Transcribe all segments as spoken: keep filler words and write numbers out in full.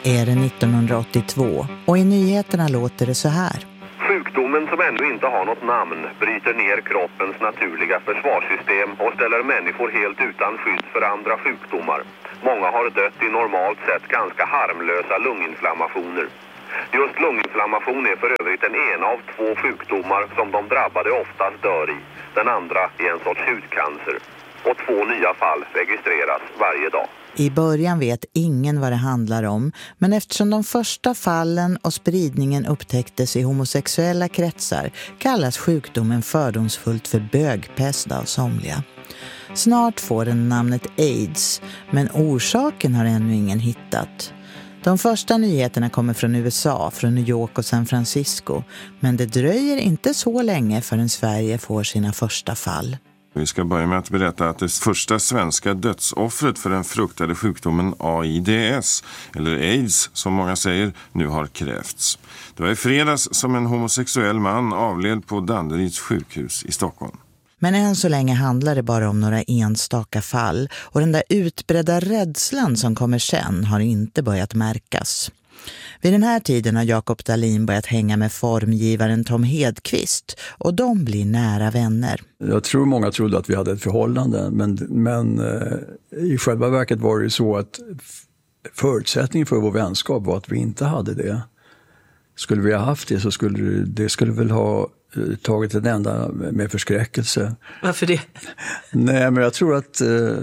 är det nittonhundraåttiotvå och i nyheterna låter det så här. Sjukdomen som ännu inte har något namn bryter ner kroppens naturliga försvarssystem och ställer människor helt utan skydd för andra sjukdomar. Många har dött i normalt sett ganska harmlösa lunginflammationer. Just lunginflammation är för övrigt den ena av två sjukdomar som de drabbade oftast dör i. Den andra är en sorts hudcancer. Och två nya fall registreras varje dag. I början vet ingen vad det handlar om, men eftersom de första fallen och spridningen upptäcktes i homosexuella kretsar kallas sjukdomen fördomsfullt för bögpest av somliga. Snart får den namnet AIDS, men orsaken har ännu ingen hittat. De första nyheterna kommer från U S A, från New York och San Francisco, men det dröjer inte så länge förrän Sverige får sina första fall. Vi ska börja med att berätta att det första svenska dödsoffret för den fruktade sjukdomen AIDS, eller AIDS som många säger, nu har krävts. Det var i fredags som en homosexuell man avled på Danderyds sjukhus i Stockholm. Men än så länge handlar det bara om några enstaka fall och den där utbredda rädslan som kommer sen har inte börjat märkas. Vid den här tiden har Jakob Dahlin börjat hänga med formgivaren Tom Hedqvist och de blir nära vänner. Jag tror många trodde att vi hade ett förhållande, men, men eh, i själva verket var det ju så att förutsättningen för vår vänskap var att vi inte hade det. Skulle vi ha haft det så skulle det skulle väl ha eh, tagit en enda med förskräckelse. Varför det? Nej, men jag tror att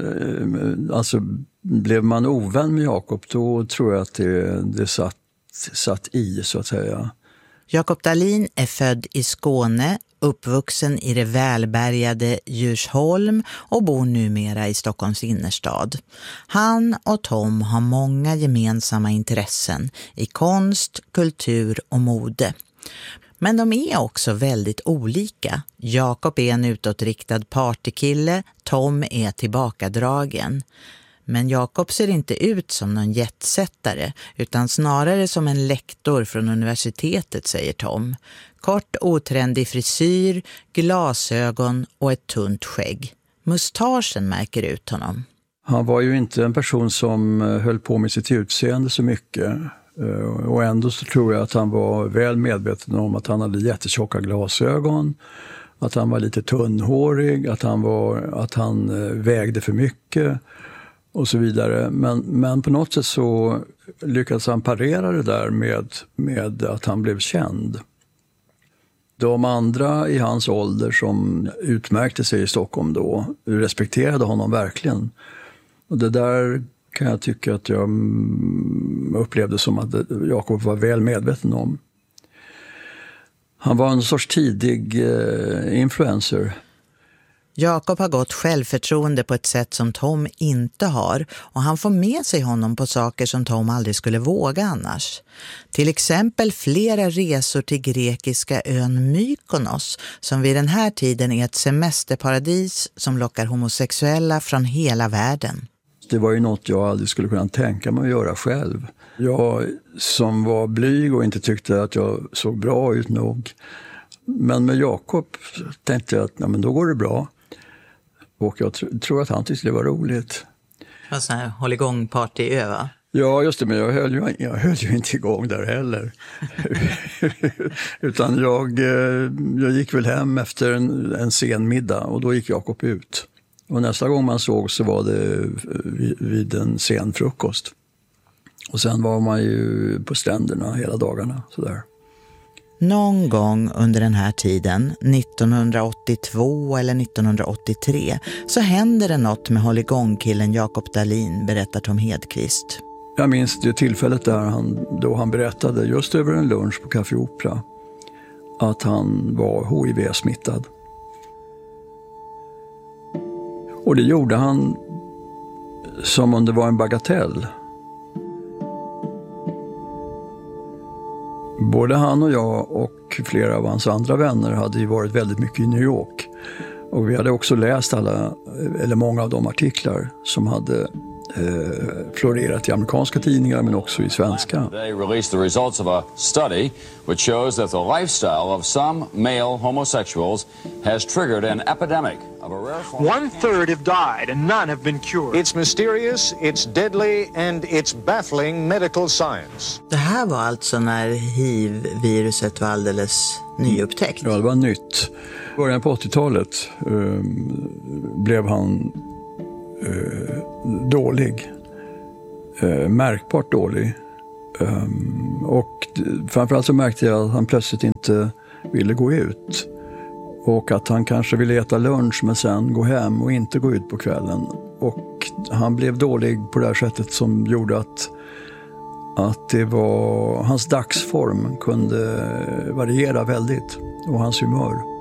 eh, alltså, blev man ovän med Jakob, då tror jag att det, det satt, satt i, så att säga. Jakob Dahlin är född i Skåne, uppvuxen i det välbärgade Djursholm och bor numera i Stockholms innerstad. Han och Tom har många gemensamma intressen i konst, kultur och mode. Men de är också väldigt olika. Jakob är en utåtriktad partykille, Tom är tillbakadragen. Men Jakob ser inte ut som någon jetsättare utan snarare som en lektor från universitetet, säger Tom. Kort otrendig frisyr, glasögon och ett tunt skägg. Mustaschen märker ut honom. Han var ju inte en person som höll på med sitt utseende så mycket. Och ändå så tror jag att han var väl medveten om att han hade jättetjocka glasögon. Att han var lite tunnhårig, att han, var, att han vägde för mycket och så vidare. Men, men på något sätt så lyckades han parera det där med, med att han blev känd. De andra i hans ålder som utmärkte sig i Stockholm då respekterade honom verkligen. Och det där kan jag tycka att jag upplevde som att Jakob var väl medveten om. Han var en sorts tidig eh, influencer. Jakob har gått självförtroende på ett sätt som Tom inte har och han får med sig honom på saker som Tom aldrig skulle våga annars. Till exempel flera resor till grekiska ön Mykonos som vid den här tiden är ett semesterparadis som lockar homosexuella från hela världen. Det var ju något jag aldrig skulle kunna tänka mig att göra själv. Jag som var blyg och inte tyckte att jag såg bra ut nog. Men med Jakob tänkte jag att nej, men då går det bra. Och jag tr- tror att han tyckte det var roligt. Vad sån här håll igång partyö, va? Ja, just det, men jag höll ju, jag höll ju inte igång där heller. Utan jag, jag gick väl hem efter en, en sen middag och då gick Jakob ut. Och nästa gång man såg så var det vid, vid en sen frukost. Och sen var man ju på stränderna hela dagarna, sådär. Någon gång under den här tiden, nittonhundraåttiotvå eller nittonhundraåttiotre, så händer det något med hålligångkillen Jakob Dahlin, berättar Tom Hedqvist. Jag minns det tillfället där han, då han berättade just över en lunch på Café Opera att han var H I V-smittad. Och det gjorde han som om det var en bagatell. Både han och jag och flera av hans andra vänner hade ju varit väldigt mycket i New York. Och vi hade också läst alla, eller många av de artiklar som hade eh, florerat i amerikanska tidningar men också i svenska. They released the results of a study which shows that the lifestyle of some male homosexuals has triggered an epidemic of a rare form. One third have died and none have been cured. It's mysterious, it's deadly and it's baffling medical science. Det här var alltså när hiv-viruset var alldeles nyupptäckt. Ja, det var nytt. I början på åttiotalet eh, blev han eh, dålig. Eh, märkbart dålig. Eh, och framförallt så märkte jag att han plötsligt inte ville gå ut. Och att han kanske ville äta lunch men sen gå hem och inte gå ut på kvällen. Och han blev dålig på det här sättet som gjorde att, att det var, hans dagsform kunde variera väldigt. Och hans humör.